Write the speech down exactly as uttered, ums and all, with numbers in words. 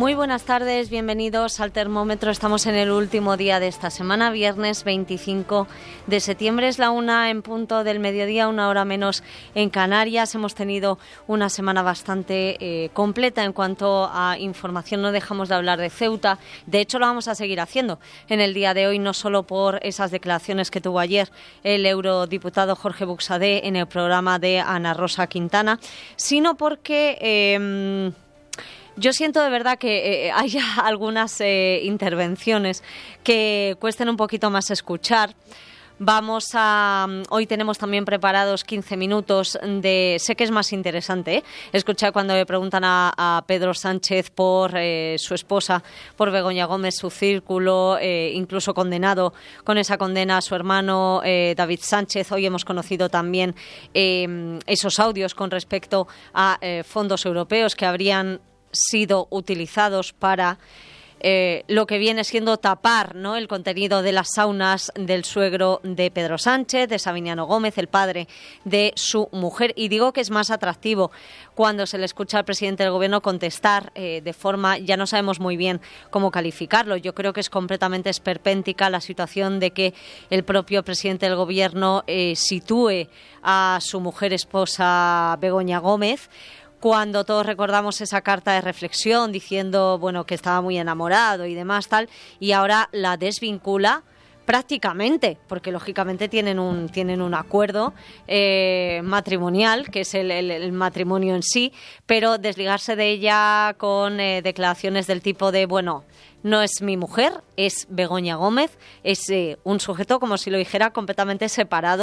Muy buenas tardes, bienvenidos al Termómetro. Estamos en el último día de esta semana, viernes veinticinco de septiembre. Es la una en punto del mediodía, una hora menos en Canarias. Hemos tenido una semana bastante eh, completa en cuanto a información. No dejamos de hablar de Ceuta. De hecho, lo vamos a seguir haciendo en el día de hoy, no solo por esas declaraciones que tuvo ayer el eurodiputado Jorge Buxadé en el programa de Ana Rosa Quintana, sino porque... Eh, Yo siento de verdad que eh, haya algunas eh, intervenciones que cuesten un poquito más escuchar. Vamos a... Hoy tenemos también preparados quince minutos de... Sé que es más interesante, ¿eh? Escuchar cuando le preguntan a, a Pedro Sánchez por eh, su esposa, por Begoña Gómez, su círculo, eh, incluso condenado con esa condena a su hermano eh, David Sánchez. Hoy hemos conocido también eh, esos audios con respecto a eh, fondos europeos que habrían sido utilizados para eh, lo que viene siendo tapar, ¿no?, el contenido de las saunas del suegro de Pedro Sánchez, de Sabiniano Gómez, el padre de su mujer. Y digo que es más atractivo cuando se le escucha al presidente del gobierno contestar eh, de forma, ya no sabemos muy bien cómo calificarlo. Yo creo que es completamente esperpéntica la situación de que el propio presidente del gobierno eh, sitúe a su mujer esposa Begoña Gómez, cuando todos recordamos esa carta de reflexión diciendo, bueno, que estaba muy enamorado y demás tal, y ahora la desvincula prácticamente, porque lógicamente tienen un tienen un acuerdo eh, matrimonial, que es el, el, el matrimonio en sí, pero desligarse de ella con eh, declaraciones del tipo de, bueno, no es mi mujer, es Begoña Gómez, es eh, un sujeto, como si lo dijera, completamente separado